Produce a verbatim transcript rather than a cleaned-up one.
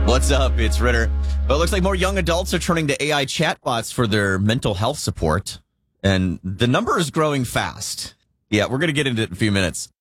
What's up? It's Ritter. Well, it looks like more young adults are turning to A I chatbots for their mental health support, and the number is growing fast. Yeah, we're going to get into it in a few minutes.